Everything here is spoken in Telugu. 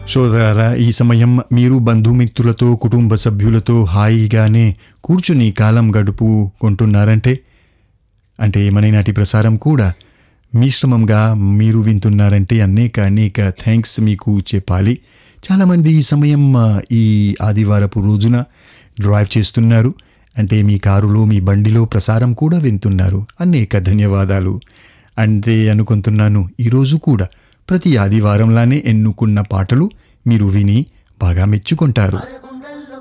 సోదరారా, ఈ సమయం మీరు బంధుమిత్రులతో కుటుంబ సభ్యులతో హాయిగానే కూర్చుని కాలం గడుపుకుంటున్నారంటే అంటే ఏమనైనాటి ప్రసారం కూడా మిశ్రమంగా మీరు వింటున్నారంటే అనేక థ్యాంక్స్ మీకు చెప్పాలి. చాలామంది ఈ సమయం ఈ ఆదివారపు రోజున డ్రైవ్ చేస్తున్నారు, అంటే మీ కారులో మీ బండిలో ప్రసారం కూడా వింటున్నారు. అనేక ధన్యవాదాలు. అంటే అనుకుంటున్నాను ఈరోజు కూడా ప్రతి ఆదివారంలానే ఎన్నుకున్న పాటలు మీరు విని బాగా మెచ్చుకుంటారు.